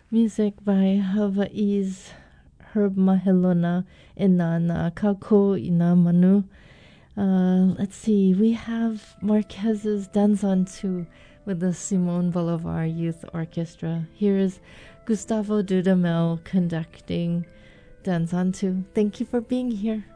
Music by Hawaii's Herb Mahelona Inana Kako Inamanu. Let's see, we have Marquez's Danzantu with the Simone Bolivar Youth Orchestra. Here is Gustavo Dudamel conducting Danzantu. Thank you for being here.